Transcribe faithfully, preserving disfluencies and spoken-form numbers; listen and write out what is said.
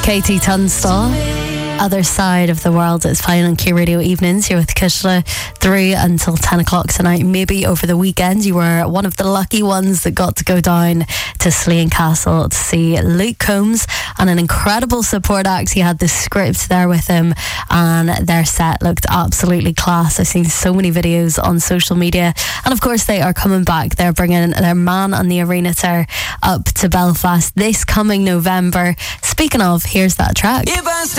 Katie Tunstall. Other Side of the World is playing on Q Radio Evenings. You're with Kishla through until ten o'clock tonight. Maybe over the weekend you were one of the lucky ones that got to go down to Slane Castle to see Luke Combs and an incredible support act. He had the script there with him and their set looked absolutely class. I've seen so many videos on social media, and of course they are coming back. They're bringing their Man and the Arena Tour up to Belfast this coming November. Speaking of, here's that track.